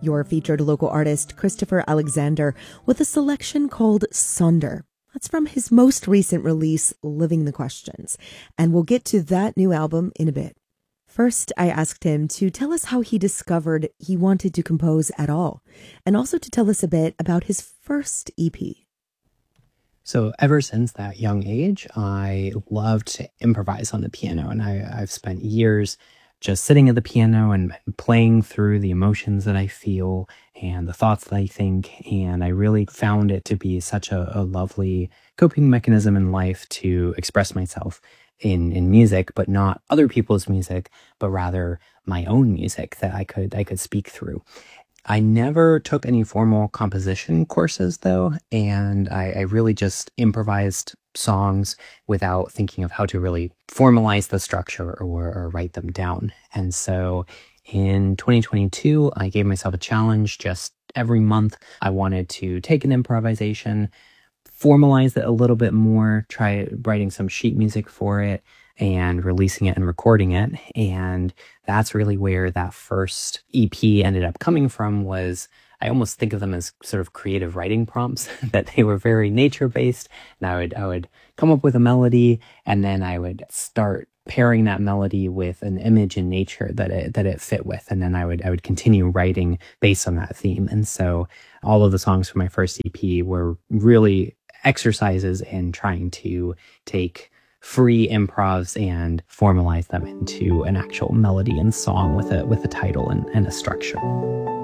your featured local artist, Christopher Alexander, with a selection called Sonder. That's from his most recent release, Living the Questions. And we'll get to that new album in a bit. First, I asked him to tell us how he discovered he wanted to compose at all, and also to tell us a bit about his first EP. So ever since that young age, I loved to improvise on the piano, and I've spent years just sitting at the piano and playing through the emotions that I feel and the thoughts that I think, and I really found it to be such a lovely coping mechanism in life to express myself in music, but not other people's music, but rather my own music that I could speak through. I never took any formal composition courses though, and I really just improvised songs without thinking of how to really formalize the structure or write them down. And so in 2022, I gave myself a challenge. Just every month, I wanted to take an improvisation, formalize it a little bit more, try writing some sheet music for it, and releasing it and recording it. And that's really where that first EP ended up coming from. Was I almost think of them as sort of creative writing prompts, that they were very nature-based. And I would come up with a melody, and then I would start pairing that melody with an image in nature that it fit with. And then I would continue writing based on that theme. And so all of the songs from my first EP were really exercises in trying to take free improvs and formalize them into an actual melody and song with a title and a structure.